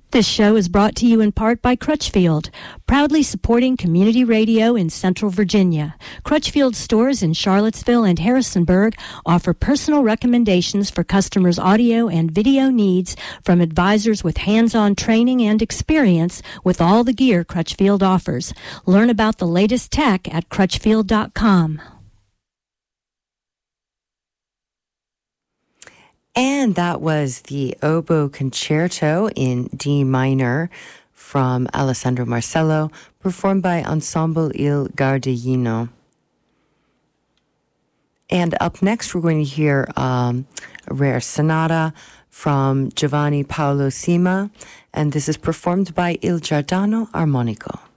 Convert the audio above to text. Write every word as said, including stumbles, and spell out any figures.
This show is brought to you in part by Crutchfield, proudly supporting community radio in Central Virginia. Crutchfield stores in Charlottesville and Harrisonburg offer personal recommendations for customers' audio and video needs from advisors with hands-on training and experience with all the gear Crutchfield offers. Learn about the latest tech at crutchfield dot com. And that was the Oboe Concerto in D minor from Alessandro Marcello, performed by Ensemble Il Gardeino. And up next, we're going to hear um, a rare sonata from Giovanni Paolo Sima, and this is performed by Il Giardano Armonico.